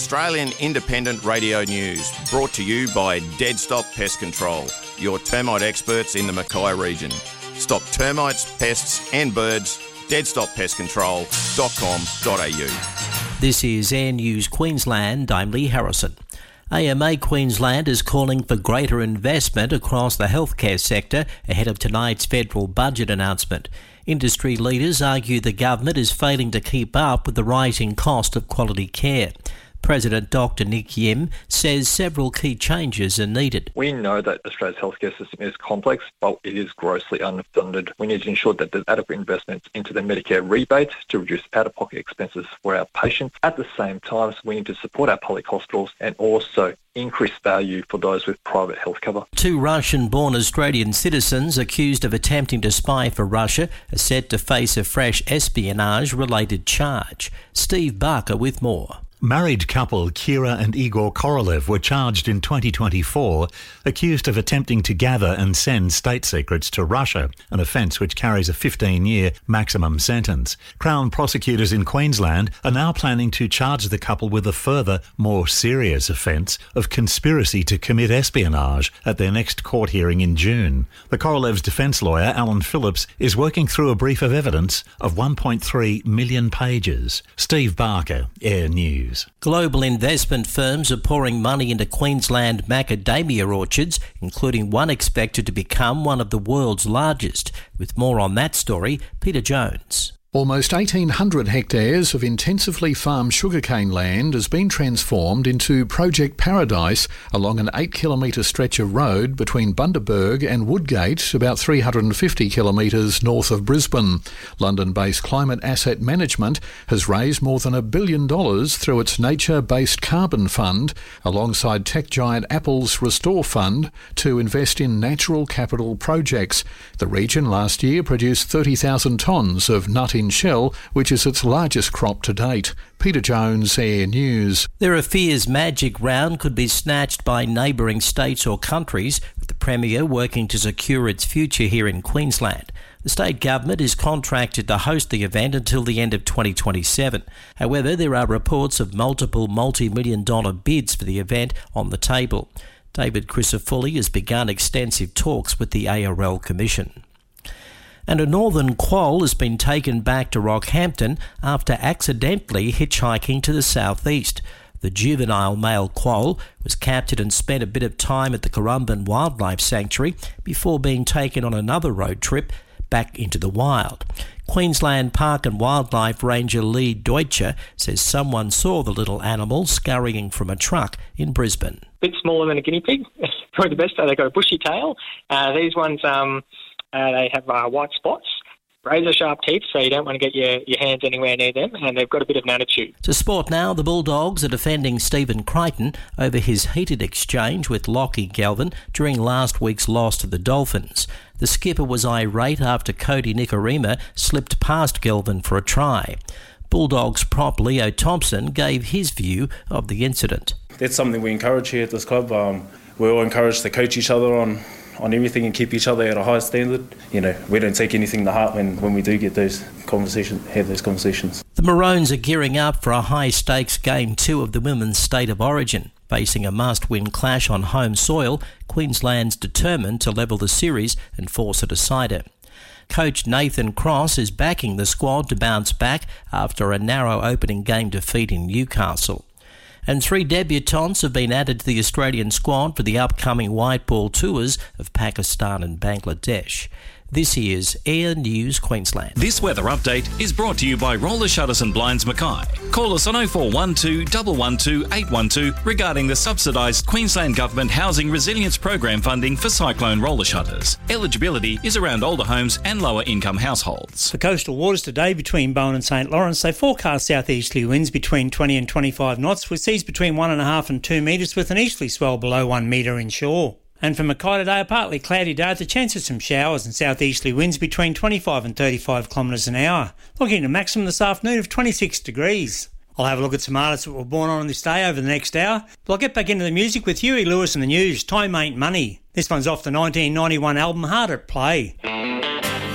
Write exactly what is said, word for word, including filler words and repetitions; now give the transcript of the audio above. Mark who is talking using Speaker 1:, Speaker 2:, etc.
Speaker 1: Australian Independent Radio News, brought to you by Dead Stop Pest Control, your termite experts in the Mackay region. Stop termites, pests and birds. dead stop pest control dot com dot a u.
Speaker 2: This is Air News Queensland. I'm Lee Harrison. A M A Queensland is calling for greater investment across the healthcare sector ahead of tonight's federal budget announcement. Industry leaders argue the government is failing to keep up with the rising cost of quality care. President Doctor Nick Yim says several key changes are needed.
Speaker 3: We know that Australia's healthcare system is complex, but it is grossly underfunded. We need to ensure that there's adequate investments into the Medicare rebates to reduce out-of-pocket expenses for our patients. At the same time, we need to support our public hospitals and also increase value for those with private health cover.
Speaker 2: Two Russian-born Australian citizens accused of attempting to spy for Russia are set to face a fresh espionage-related charge. Steve Barker with more.
Speaker 4: Married couple Kira and Igor Korolev were charged in twenty twenty-four, accused of attempting to gather and send state secrets to Russia, an offence which carries a fifteen-year maximum sentence. Crown prosecutors in Queensland are now planning to charge the couple with a further, more serious offence of conspiracy to commit espionage at their next court hearing in June. The Korolevs' defence lawyer, Alan Phillips, is working through a brief of evidence of one point three million pages. Steve Barker, Air News.
Speaker 2: Global investment firms are pouring money into Queensland macadamia orchards, including one expected to become one of the world's largest. With more on that story, Peter Jones.
Speaker 5: Almost eighteen hundred hectares of intensively farmed sugarcane land has been transformed into Project Paradise along an eight kilometre stretch of road between Bundaberg and Woodgate, about three hundred fifty kilometres north of Brisbane. London-based Climate Asset Management has raised more than a billion dollars through its Nature-Based Carbon Fund, alongside tech giant Apple's Restore Fund, to invest in natural capital projects. The region last year produced thirty thousand tonnes of nut in shell, which is its largest crop to date. Peter Jones, Air News.
Speaker 2: There are fears Magic Round could be snatched by neighbouring states or countries, with the Premier working to secure its future here in Queensland. The state government is contracted to host the event until the end of twenty twenty-seven. However, there are reports of multiple multi-million dollar bids for the event on the table. David Crisafulli has begun extensive talks with the A R L Commission. And a northern quoll has been taken back to Rockhampton after accidentally hitchhiking to the southeast. The juvenile male quoll was captured and spent a bit of time at the Currumbin Wildlife Sanctuary before being taken on another road trip back into the wild. Queensland Park and Wildlife Ranger Lee Deutscher says someone saw the little animal scurrying from a truck in Brisbane.
Speaker 6: A bit smaller than a guinea pig, probably the best. They've got a bushy tail. Uh, these ones... Um Uh, they have uh, white spots, razor-sharp teeth, so you don't want to get your, your hands anywhere near them, and they've got a bit of an attitude.
Speaker 2: To sport now, the Bulldogs are defending Stephen Crichton over his heated exchange with Lockie Galvin during last week's loss to the Dolphins. The skipper was irate after Cody Nikorima slipped past Galvin for a try. Bulldogs prop Leo Thompson gave his view of the incident.
Speaker 7: That's something we encourage here at this club. Um, we're all encouraged to coach each other on on everything and keep each other at a high standard. You know, we don't take anything to heart when, when we do get those conversations, have those conversations.
Speaker 2: The Maroons are gearing up for a high-stakes Game two of the Women's State of Origin. Facing a must-win clash on home soil, Queensland's determined to level the series and force a decider. Coach Nathan Cross is backing the squad to bounce back after a narrow opening game defeat in Newcastle. And three debutantes have been added to the Australian squad for the upcoming white ball tours of Pakistan and Bangladesh. This is Air News Queensland.
Speaker 8: This weather update is brought to you by Roller Shutters and Blinds Mackay. Call us on oh four one two, one one two, eight one two regarding the subsidised Queensland Government Housing Resilience Program funding for cyclone roller shutters. Eligibility is around older homes and lower income households.
Speaker 9: For coastal waters today between Bowen and St Lawrence, they forecast southeasterly winds between twenty and twenty-five knots with seas between one point five and two metres with an easterly swell below one metre inshore. And for Mackay today, a partly cloudy day with a chance of some showers and southeasterly winds between twenty-five and thirty-five kilometres an hour. Looking at a maximum this afternoon of twenty-six degrees. I'll have a look at some artists that were born on this day over the next hour. But I'll get back into the music with Huey Lewis and the News, Time Ain't Money. This one's off the nineteen ninety-one album Hard at Play.